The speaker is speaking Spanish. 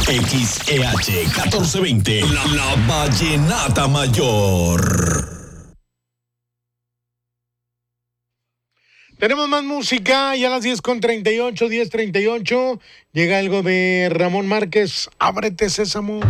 XEH 1420, la Vallenata Mayor. Tenemos más música, ya a las 10:38, 10:38. Llega algo de Ramón Márquez, Ábrete Sésamo.